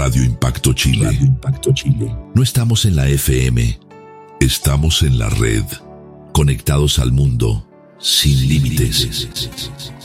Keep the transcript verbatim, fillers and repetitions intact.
Radio Impacto Chile. Radio Impacto Chile. No estamos en la F M, estamos en la red, conectados al mundo sin límites.